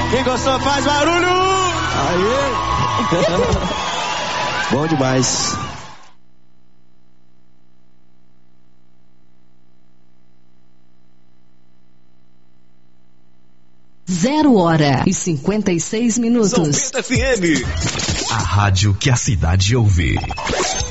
Quem gostou faz barulho! Aê! Bom demais. Zero hora e 56 minutos. São FM. A rádio que a cidade ouve.